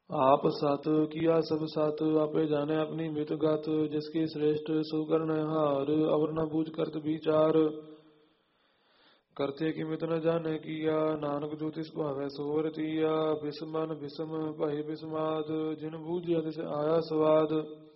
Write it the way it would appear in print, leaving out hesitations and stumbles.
आप सत किया सब सत, आपे जाने अपनी मित गत, जिसकी श्रेष्ठ सुकर्ण हार, अवर न बूझ करत विचार। करते कि मित न जाने किया, नानक जो तिस भावै सोर तिया। बिसमन बिसम भय बिस्माद, जिन बूझिया तिस आया स्वाद।